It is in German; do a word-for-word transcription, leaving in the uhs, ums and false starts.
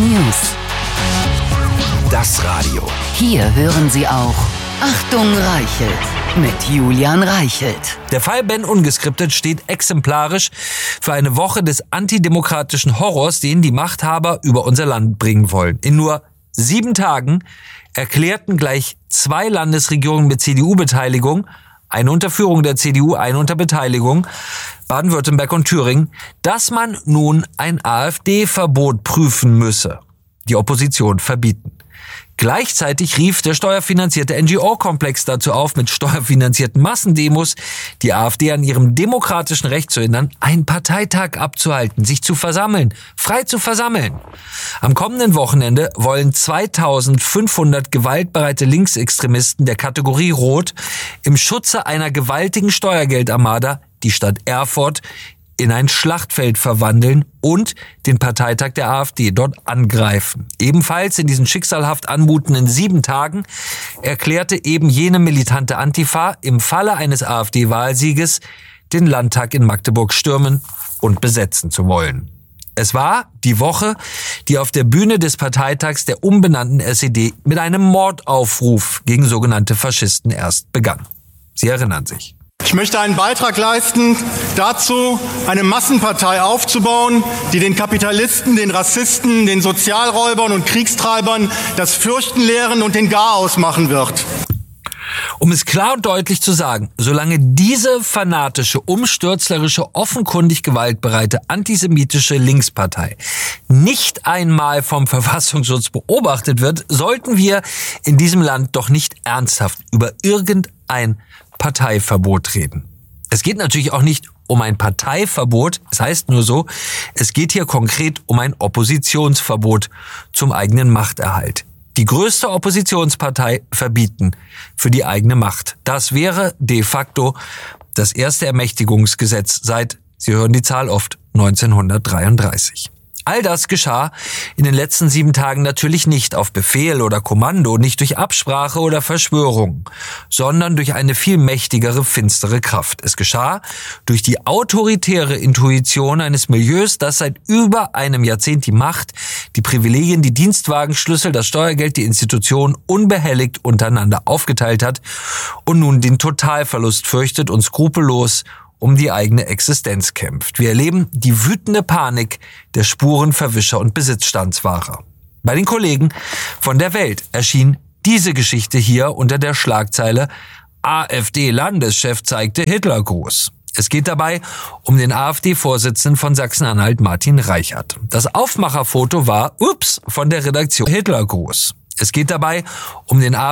News. Das Radio. Hier hören Sie auch Achtung Reichelt mit Julian Reichelt. Der Fall Ben Ungeskriptet steht exemplarisch für eine Woche des antidemokratischen Horrors, den die Machthaber über unser Land bringen wollen. In nur sieben Tagen erklärten gleich zwei Landesregierungen mit C D U-Beteiligung, eine unter Führung der C D U, eine unter Beteiligung, Baden-Württemberg und Thüringen, dass man nun ein AfD-Verbot prüfen müsse, die Opposition verbieten. Gleichzeitig rief der steuerfinanzierte N G O-Komplex dazu auf, mit steuerfinanzierten Massendemos die AfD an ihrem demokratischen Recht zu hindern, einen Parteitag abzuhalten, sich zu versammeln, frei zu versammeln. Am kommenden Wochenende wollen zweitausendfünfhundert gewaltbereite Linksextremisten der Kategorie Rot im Schutze einer gewaltigen Steuergeldarmada die Stadt Erfurt in ein Schlachtfeld verwandeln und den Parteitag der AfD dort angreifen. Ebenfalls in diesen schicksalhaft anmutenden sieben Tagen erklärte eben jene militante Antifa im Falle eines AfD-Wahlsieges den Landtag in Magdeburg stürmen und besetzen zu wollen. Es war die Woche, die auf der Bühne des Parteitags der umbenannten S E D mit einem Mordaufruf gegen sogenannte Faschisten erst begann. Sie erinnern sich. Ich möchte einen Beitrag leisten dazu, eine Massenpartei aufzubauen, die den Kapitalisten, den Rassisten, den Sozialräubern und Kriegstreibern das Fürchten lehren und den Garaus machen wird. Um es klar und deutlich zu sagen, solange diese fanatische, umstürzlerische, offenkundig gewaltbereite, antisemitische Linkspartei nicht einmal vom Verfassungsschutz beobachtet wird, sollten wir in diesem Land doch nicht ernsthaft über irgendein Parteiverbot reden. Es geht natürlich auch nicht um ein Parteiverbot, es heißt nur so, es geht hier konkret um ein Oppositionsverbot zum eigenen Machterhalt. Die größte Oppositionspartei verbieten für die eigene Macht. Das wäre de facto das erste Ermächtigungsgesetz seit, Sie hören die Zahl oft, neunzehnhundertdreiunddreißig. All das geschah in den letzten sieben Tagen natürlich nicht auf Befehl oder Kommando, nicht durch Absprache oder Verschwörung, sondern durch eine viel mächtigere, finstere Kraft. Es geschah durch die autoritäre Intuition eines Milieus, das seit über einem Jahrzehnt die Macht, die Privilegien, die Dienstwagenschlüssel, das Steuergeld, die Institutionen unbehelligt untereinander aufgeteilt hat und nun den Totalverlust fürchtet und skrupellos um die eigene Existenz kämpft. Wir erleben die wütende Panik der Spurenverwischer und Besitzstandswahrer. Bei den Kollegen von der Welt erschien diese Geschichte hier unter der Schlagzeile AfD-Landeschef zeigte Hitlergruß. Es geht dabei um den AfD-Vorsitzenden von Sachsen-Anhalt, Martin Reichert. Das Aufmacherfoto war, ups, von der Redaktion Hitlergruß. Es geht dabei um den AfD